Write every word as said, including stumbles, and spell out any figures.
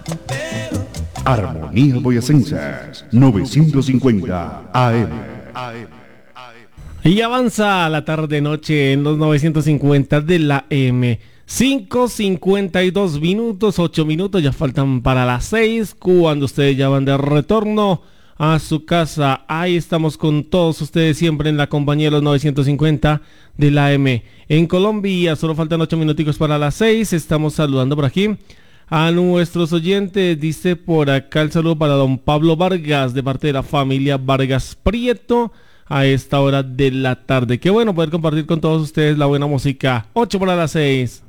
Armonía Boyacenses novecientos cincuenta A M. Y avanza la tarde-noche en los novecientos cincuenta de la M. cinco cincuenta y dos minutos, ocho minutos ya faltan para las seis, cuando ustedes ya van de retorno a su casa. Ahí estamos con todos ustedes siempre en la compañía de los novecientos cincuenta de la M. En Colombia solo faltan ocho minuticos para las seis. Estamos saludando por aquí a nuestros oyentes. Dice por acá el saludo para don Pablo Vargas de parte de la familia Vargas Prieto a esta hora de la tarde. Qué bueno poder compartir con todos ustedes la buena música. ocho para las seis.